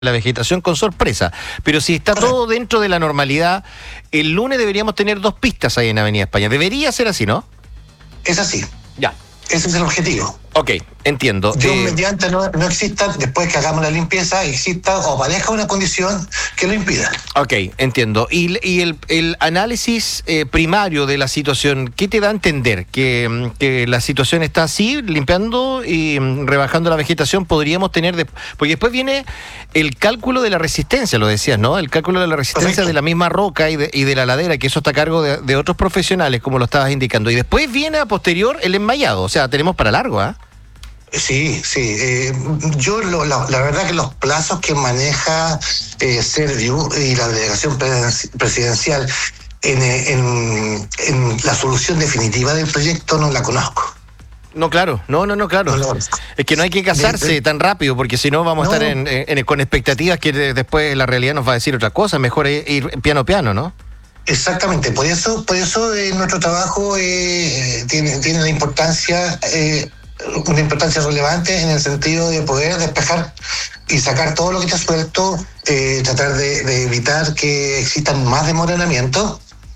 la vegetación con sorpresa. Pero si está todo dentro de la normalidad, el lunes deberíamos tener 2 pistas ahí en Avenida España. Debería ser así, ¿no? Es así. Ya. Ese es el objetivo. Ok, entiendo. Dios mediante no exista, después que hagamos la limpieza, exista o aparezca una condición que lo impida. Ok, entiendo. Y el análisis primario de la situación, ¿qué te da a entender? Que la situación está así, limpiando y rebajando la vegetación, podríamos tener... Porque después viene el cálculo de la resistencia, lo decías, ¿no? El cálculo de la resistencia. Correcto. De la misma roca y de la ladera, que eso está a cargo de otros profesionales, como lo estabas indicando. Y después viene a posterior el enmayado, o sea, tenemos para largo, ¿ah? Sí. Yo la verdad que los plazos que maneja Serviu y la delegación presidencial en la solución definitiva del proyecto no la conozco. No, claro, claro. No, es que no hay que casarse tan rápido, porque si no vamos a estar con expectativas que después la realidad nos va a decir otra cosa. Mejor ir piano a piano, ¿no? Exactamente, por eso nuestro trabajo tiene la importancia... una importancia relevante en el sentido de poder despejar y sacar todo lo que está suelto, tratar de evitar que existan más desmoronamientos,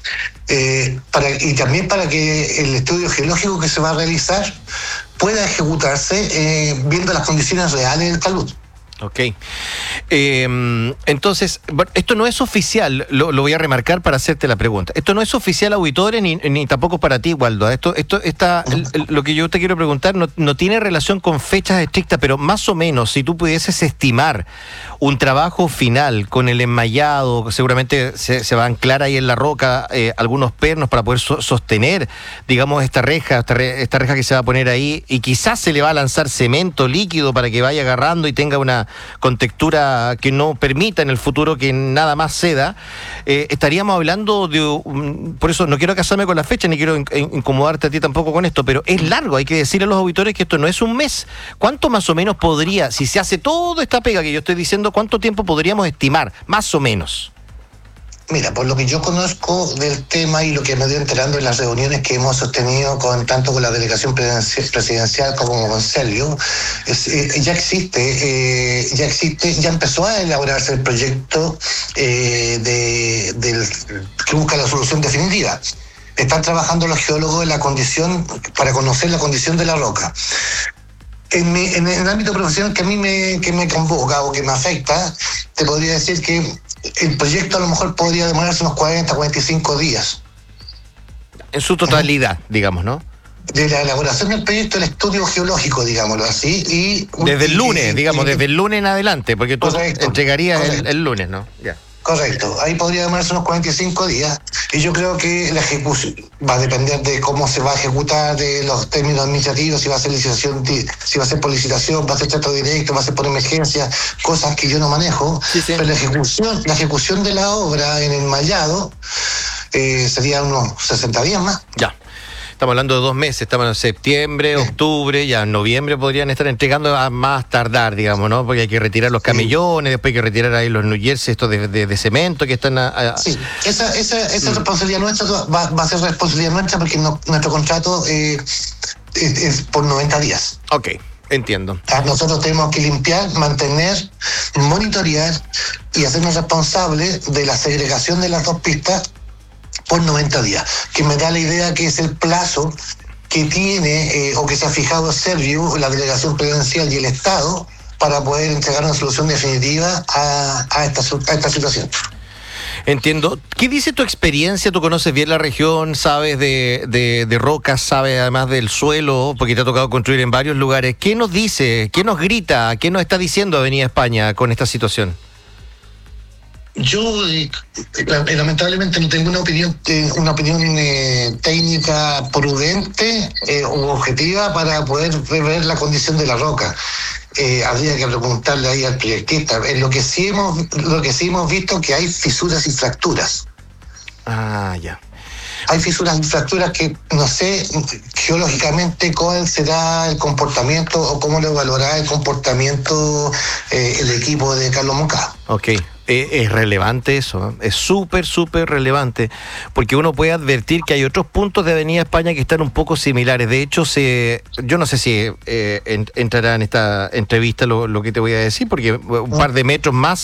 y también para que el estudio geológico que se va a realizar pueda ejecutarse viendo las condiciones reales del talud. Ok. Entonces, esto no es oficial, lo voy a remarcar para hacerte la pregunta. Esto no es oficial, auditores, ni tampoco para ti, Waldo. Esto está, lo que yo te quiero preguntar no tiene relación con fechas estrictas, pero más o menos, si tú pudieses estimar un trabajo final con el enmayado, seguramente se va a anclar ahí en la roca algunos pernos para poder sostener, digamos, esta reja que se va a poner ahí, y quizás se le va a lanzar cemento líquido para que vaya agarrando y tenga una con textura que no permita en el futuro que nada más ceda. Estaríamos hablando por eso no quiero casarme con la fecha, ni quiero incomodarte a ti tampoco con esto, pero es largo, hay que decirle a los auditores que esto no es un mes. ¿Cuánto más o menos podría, si se hace toda esta pega que yo estoy diciendo, cuánto tiempo podríamos estimar, más o menos? Mira, por lo que yo conozco del tema y lo que me he ido enterando en las reuniones que hemos sostenido tanto con la delegación presidencial como con Serviu, ya empezó a elaborarse el proyecto que busca la solución definitiva. Están trabajando los geólogos en la condición, para conocer la condición de la roca. En el ámbito profesional que a mí me convoca o que me afecta, te podría decir que el proyecto a lo mejor podría demorarse unos 45 días. En su totalidad, digamos, ¿no? De la elaboración del proyecto, el estudio geológico, digámoslo así. Desde el lunes, desde el lunes en adelante, porque tú entregarías el lunes, ¿no? Ya. Correcto, ahí podría demorarse unos 45 días, y yo creo que la ejecución va a depender de cómo se va a ejecutar, de los términos administrativos, si va a ser licitación, si va a ser por licitación, va a ser trato directo, va a ser por emergencia, cosas que yo no manejo, sí. Pero la ejecución de la obra en enmayado sería unos 60 días más. Ya. Estamos hablando de 2 meses, estamos en septiembre, octubre, ya en noviembre podrían estar entregando a más tardar, digamos, ¿no? Porque hay que retirar los camellones, después hay que retirar ahí los New Jersey, estos de cemento que están... Sí, esa responsabilidad nuestra va a ser responsabilidad nuestra, porque nuestro contrato es por 90 días. Ok, entiendo. Nosotros tenemos que limpiar, mantener, monitorear y hacernos responsables de la segregación de las 2 pistas por 90 días, que me da la idea que es el plazo que tiene o que se ha fijado Serviu, la delegación presidencial y el Estado, para poder entregar una solución definitiva a esta situación. Entiendo. ¿Qué dice tu experiencia? Tú conoces bien la región, sabes de rocas, sabes además del suelo, porque te ha tocado construir en varios lugares. ¿Qué nos dice, qué nos grita, qué nos está diciendo Avenida España con esta situación? Yo lamentablemente no tengo una opinión técnica prudente o objetiva para poder ver la condición de la roca. Habría que preguntarle ahí al proyectista. Lo que sí hemos visto que hay fisuras y fracturas. Ah, ya. Hay fisuras y fracturas que no sé geológicamente cuál será el comportamiento o cómo lo evaluará el comportamiento el equipo de Carlos Moncada. Ok. Es relevante eso, es súper relevante, porque uno puede advertir que hay otros puntos de Avenida España que están un poco similares. De hecho, yo no sé si entrará en esta entrevista lo que te voy a decir, porque un par de metros más